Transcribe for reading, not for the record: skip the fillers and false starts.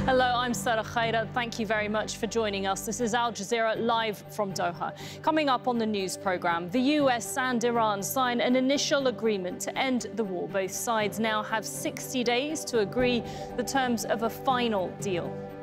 Hello, I'm Sarah Khaira. Thank you very much for joining us. This is Al Jazeera live from Doha. Coming up on the news programme, the US and Iran sign an initial agreement to end the war. Both sides now have 60 days to agree the terms of a final deal.